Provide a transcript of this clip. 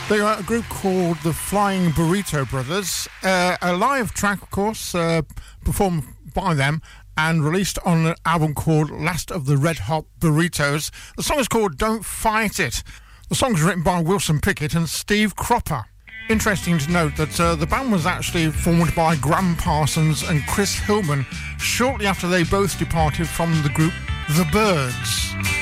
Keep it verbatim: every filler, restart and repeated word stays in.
They are a group called the Flying Burrito Brothers. Uh, a live track, of course, uh, performed by them and released on an album called Last of the Red Hot Burritos. The song is called Don't Fight It. The song is written by Wilson Pickett and Steve Cropper. Interesting to note that uh, the band was actually formed by Graham Parsons and Chris Hillman shortly after they both departed from the group The Byrds.